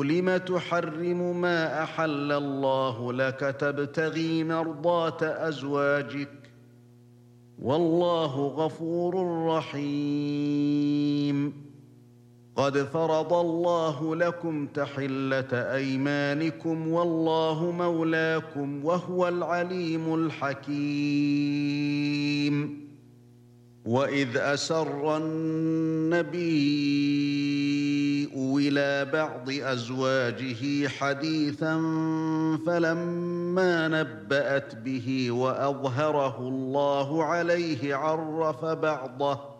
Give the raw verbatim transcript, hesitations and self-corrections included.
لم تحرم ما أحل الله لك تبتغي مرضات أزواجك والله غفور رحيم قد فرض الله لكم تحلة أيمانكم والله مولاكم وهو العليم الحكيم وإذ أسر النبي إلى بعض أزواجه حديثا فلما نبأت به وأظهره الله عليه عرف بعضه